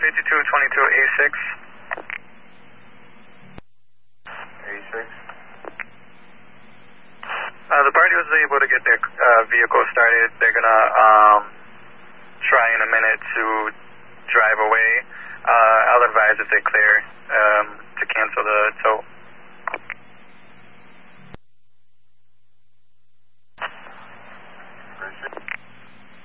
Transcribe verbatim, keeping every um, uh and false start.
fifty-two twenty-two A six. A six. Uh, the party was able to get their uh, vehicle started. They're going to um, try in a minute to drive away. Uh, I'll advise if they clear um, to cancel the tow.